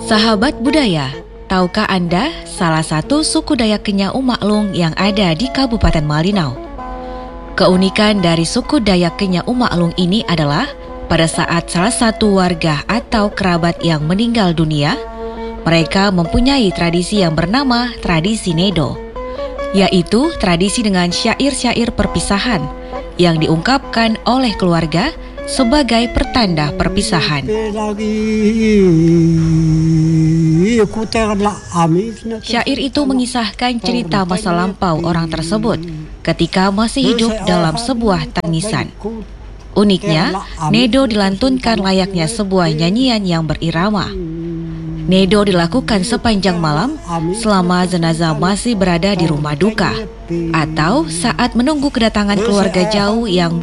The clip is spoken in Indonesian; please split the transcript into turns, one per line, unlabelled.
Sahabat budaya, tahukah Anda salah satu suku Dayak Kenya Umaklung yang ada di Kabupaten Malinau? Keunikan dari suku Dayak Kenya Umaklung ini adalah pada saat salah satu warga atau kerabat yang meninggal dunia, mereka mempunyai tradisi yang bernama tradisi Nedo, yaitu tradisi dengan syair-syair perpisahan yang diungkapkan oleh keluarga sebagai pertanda perpisahan. Syair itu mengisahkan cerita masa lampau orang tersebut ketika masih hidup dalam sebuah tangisan. Uniknya, Nedo dilantunkan layaknya sebuah nyanyian yang berirama. Nedo dilakukan sepanjang malam selama jenazah masih berada di rumah duka atau saat menunggu kedatangan keluarga jauh yang